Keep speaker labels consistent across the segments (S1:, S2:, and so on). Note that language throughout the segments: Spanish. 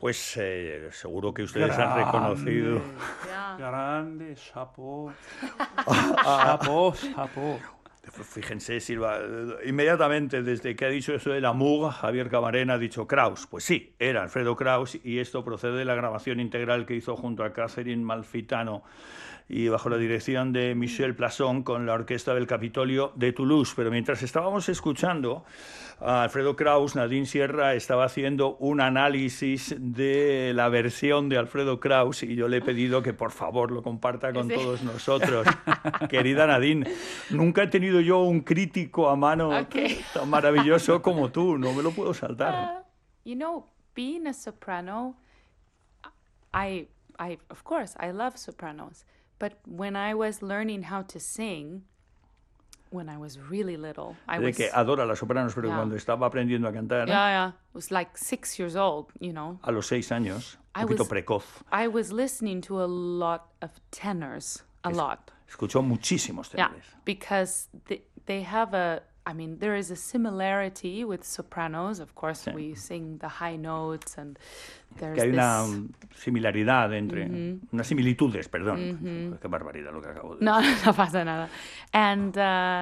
S1: Pues seguro que ustedes han reconocido.
S2: Yeah.
S3: Grande, chapeau.
S1: Ah,
S3: Chapeau, chapeau.
S1: Fíjense, Silva, inmediatamente desde que ha dicho eso del amour, Javier Camarena ha dicho Kraus. Pues sí, era Alfredo Kraus y esto procede de la grabación integral que hizo junto a Catherine Malfitano y bajo la dirección de Michel Plasson con la Orquesta del Capitolio de Toulouse. Pero mientras estábamos escuchando a Alfredo Kraus, Nadine Sierra estaba haciendo un análisis de la versión de Alfredo Kraus y yo le he pedido que por favor lo comparta con todos nosotros. Querida Nadine, nunca he tenido yo un crítico a mano tan maravilloso como tú, no me lo puedo saltar.
S2: You know, being a soprano, I of course, I love sopranos. But when I was learning how to sing, when I was really little,
S1: De que adora las sopranos, pero cuando estaba aprendiendo a cantar,
S2: I was like 6 years old, you know.
S1: a los 6 años, un poquito precoz.
S2: I was listening to a lot of tenors, a lot.
S1: Escuchó muchísimos tenores.
S2: Yeah, because they have there is a similarity with sopranos. Of course, we sing the high notes and there's
S1: que hay una similaridad entre... unas similitudes, perdón. Qué barbaridad lo que acabo de decir.
S2: No pasa nada. And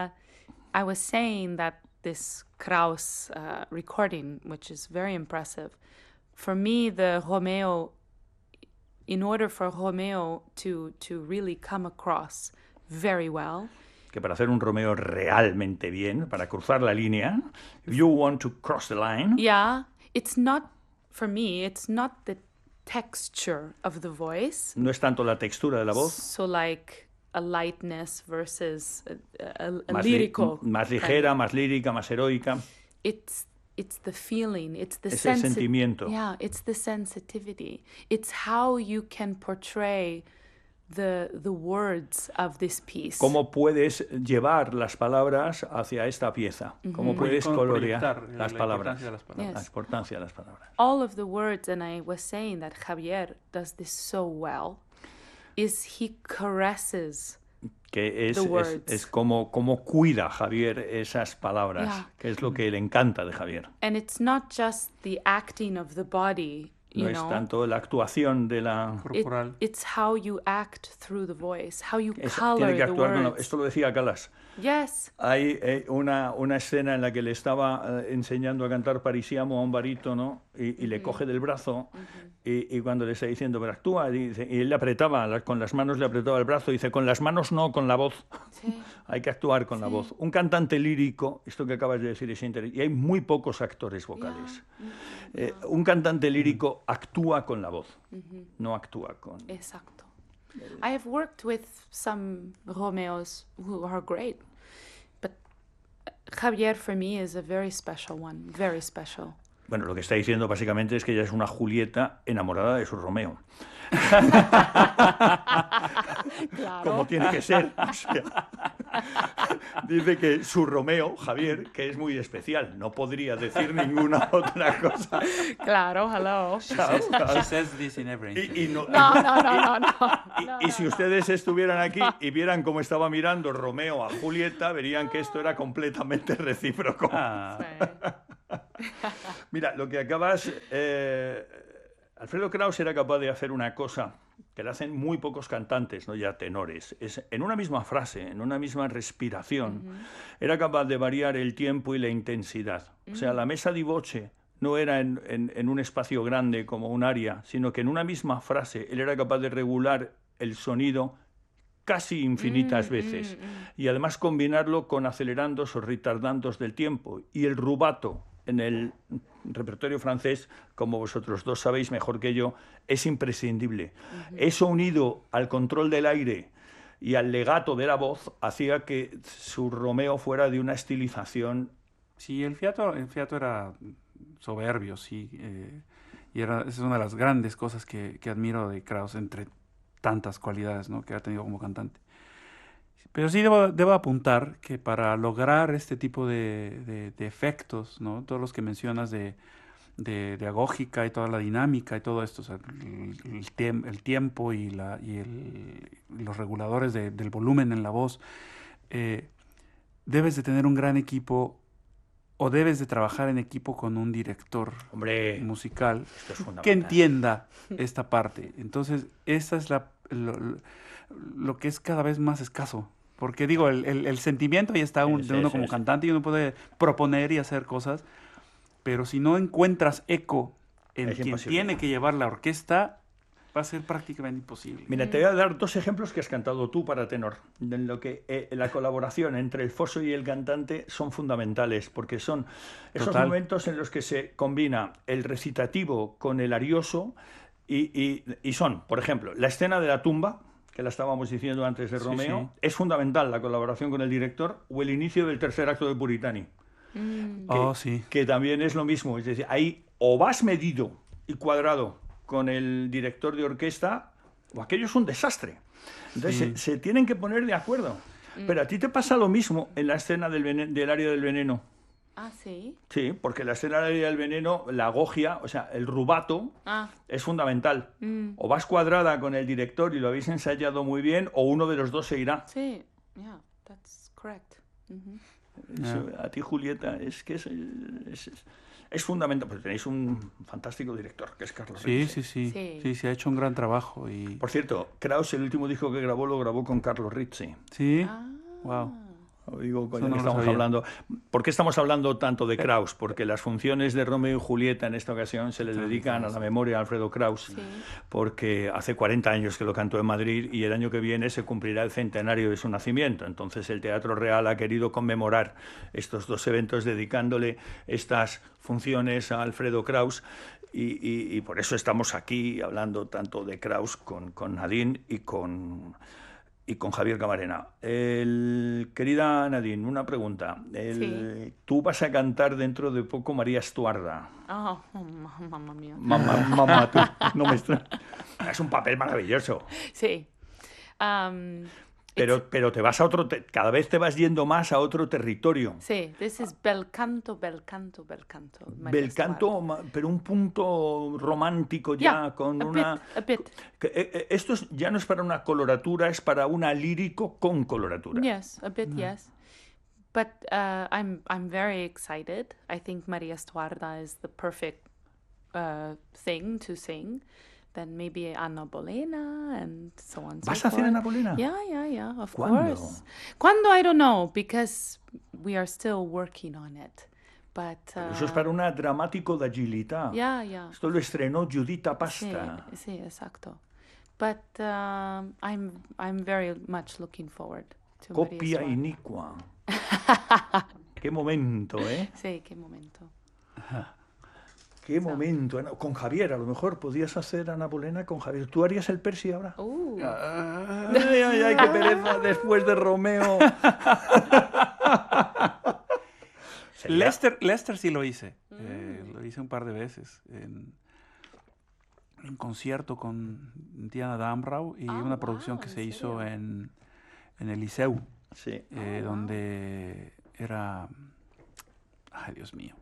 S2: I was saying that this Kraus recording, which is very impressive, for me, the Romeo, in order for Romeo to really come across very well,
S1: que para hacer un Romeo realmente bien, para cruzar la línea, if you want to cross the line...
S2: Yeah, it's not, for me, it's not the texture of the voice.
S1: No es tanto la textura de la voz.
S2: So like a lightness versus a lyrical.
S1: Más ligera, más lírica, más heroica.
S2: It's the feeling, it's the
S1: el sentimiento.
S2: Yeah, it's the sensitivity. It's how you can portray the words of this piece.
S1: ¿Cómo puedes llevar las palabras hacia esta pieza? ¿Cómo puedes colorear las palabras? La importancia de las palabras.
S2: All of the words, and I was saying that Javier does this so well, is he caresses
S1: que
S2: the words.
S1: Es como cuida Javier esas palabras, que es lo que le encanta de Javier.
S2: And it's not just the acting of the body.
S1: No es tanto la actuación de la
S3: corporal.
S2: It's how you act through the voice, how you color the words.
S1: Esto lo decía Calas.
S2: Yes.
S1: Hay una escena en la que le estaba enseñando a cantar Parisiamo a un barítono y le coge del brazo y cuando le está diciendo, pero actúa, y él le apretaba, con las manos le apretaba el brazo y dice, con las manos no, con la voz.
S2: Sí.
S1: Hay que actuar con la voz. Un cantante lírico, esto que acabas de decir es interesante, y hay muy pocos actores vocales. Un cantante lírico actúa con la voz, no actúa con...
S2: Exacto. I have worked with some Romeos who are great, but Javier for me is a very special one, very special.
S1: Bueno, lo que está diciendo básicamente es que ella es una Julieta enamorada de su Romeo.
S2: Claro.
S1: Como tiene que ser. O sea, dice que su Romeo, Javier, que es muy especial, no podría decir ninguna otra cosa.
S2: Claro, hello.
S3: She says this in every interview.
S2: No.
S1: Y si ustedes estuvieran aquí y vieran cómo estaba mirando Romeo a Julieta, verían que esto era completamente recíproco. Mira, lo que acabas... Alfredo Kraus era capaz de hacer una cosa que le hacen muy pocos cantantes, no ya tenores. Es en una misma frase, en una misma respiración, era capaz de variar el tiempo y la intensidad. O sea, la mesa di voce no era en un espacio grande como un aria, sino que en una misma frase él era capaz de regular el sonido casi infinitas veces. Y además combinarlo con acelerandos o retardandos del tiempo. Y el rubato en el repertorio francés, como vosotros dos sabéis mejor que yo, es imprescindible. Eso unido al control del aire y al legato de la voz hacía que su Romeo fuera de una estilización.
S3: Sí, el fiato era soberbio, sí. Y esa es una de las grandes cosas que admiro de Kraus, entre tantas cualidades, ¿no?, que ha tenido como cantante. Pero sí debo apuntar que para lograr este tipo de efectos, ¿no?, todos los que mencionas de agógica y toda la dinámica y todo esto, o sea, el tiempo y los reguladores del volumen en la voz, debes de tener un gran equipo o debes de trabajar en equipo con un director
S1: Hombre,
S3: musical
S1: esto es fundamental.
S3: que entienda esta parte. Entonces, esa es lo que es cada vez más escaso. Porque digo, el sentimiento ahí está de uno como cantante y uno puede proponer y hacer cosas, pero si no encuentras eco en
S1: Es
S3: quien
S1: imposible.
S3: tiene que llevar la orquesta, va a ser prácticamente imposible.
S1: Mira, te voy a dar 2 ejemplos que has cantado tú para tenor, en lo que la colaboración entre el foso y el cantante son fundamentales, porque son esos
S3: Total.
S1: momentos en los que se combina el recitativo con el arioso y son, por ejemplo, la escena de la tumba, que la estábamos diciendo antes de
S3: Sí,
S1: Romeo,
S3: sí.
S1: es fundamental la colaboración con el director, o el inicio del tercer acto de Puritani,
S3: Oh, sí.
S1: que también es lo mismo, es decir, ahí o vas medido y cuadrado con el director de orquesta, o aquello es un desastre. Entonces
S3: Sí.
S1: se tienen que poner de acuerdo. Pero a ti te pasa lo mismo en la escena del área del veneno.
S2: Ah, sí.
S1: Sí, porque la escena del área del veneno, la gogia, o sea, el rubato,
S2: Ah,
S1: es fundamental. O vas cuadrada con el director y lo habéis ensayado muy bien, o uno de los dos se irá.
S2: sí. Yeah, that's correct. Mhm.
S1: Eso, a ti, Julieta, es que es fundamental. Pues tenéis un fantástico director, que es Carlos
S3: Sí,
S1: Ritchie.
S2: Sí.
S3: Sí, se ha hecho un gran trabajo. Y...
S1: Por cierto, Kraus, el último disco que grabó, lo grabó con Carlos Ritchie.
S3: Sí,
S2: Ah.
S3: wow.
S1: Lo digo,
S3: Eso
S1: ya
S3: no
S1: que
S3: lo
S1: estamos
S3: sabía.
S1: hablando. ¿Por qué estamos hablando tanto de Kraus? Porque las funciones de Romeo y Julieta en esta ocasión se le dedican a la memoria de Alfredo Kraus,
S2: Sí.
S1: porque hace 40 años que lo cantó en Madrid y el año que viene se cumplirá el centenario de su nacimiento. Entonces el Teatro Real ha querido conmemorar estos 2 eventos dedicándole estas funciones a Alfredo Kraus y por eso estamos aquí hablando tanto de Kraus con Nadine y con Javier Camarena. Querida Nadine, una pregunta.
S2: Sí.
S1: Tú vas a cantar dentro de poco María Estuarda.
S2: Oh, mamma mía.
S1: Mamá, tú. No me Es un papel maravilloso.
S2: Sí. Um,
S1: Pero te vas a cada vez te vas yendo más a otro territorio.
S2: sí, this is bel canto, bel canto, bel canto. María
S1: Bel canto, pero un punto romántico ya,
S2: Yeah,
S1: con
S2: a
S1: una...
S2: bit, a bit.
S1: Esto ya no es para una coloratura, es para una lírico con coloratura.
S2: Yes, a bit, yes. But I'm very excited. I think María Estuarda is the perfect thing to sing. Then maybe Ana Bolena and so on and so
S1: ¿Vas a hacer
S2: forth.
S1: Ana Bolena?
S2: Yeah, of
S1: ¿Cuándo?
S2: course. ¿Cuándo? I don't know, because we are still working on it. But
S1: Eso es para una dramático de agilità.
S2: yeah.
S1: Esto lo estrenó Giuditta
S2: Sí,
S1: Pasta.
S2: sí, exacto. But I'm very much looking forward to María
S1: Copia
S2: Estuarda.
S1: inicua. Qué momento, ¿eh?
S2: Sí, qué momento.
S1: Qué momento. Con Javier, a lo mejor podías hacer Ana Bolena con Javier. ¿Tú harías el Percy ahora? Ay, qué pereza después de Romeo. Sería-
S3: Lester sí lo hice. Lo hice un par de veces. En concierto con Diana Damrau y una producción que
S2: wow,
S3: se
S2: ¿en
S3: hizo
S2: serio?
S3: en el Liceu,
S1: Sí.
S3: donde era... Ay, Dios mío.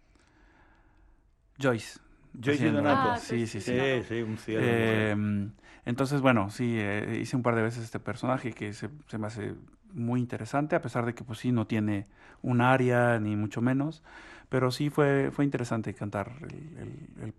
S3: Joyce.
S1: Joyce
S3: haciendo-
S1: Donato.
S3: Sí.
S1: Sí, un cielo. de mujer.
S3: Entonces, bueno, sí, hice un par de veces este personaje que se me hace muy interesante, a pesar de que pues sí no tiene un aria ni mucho menos, pero sí fue interesante cantar el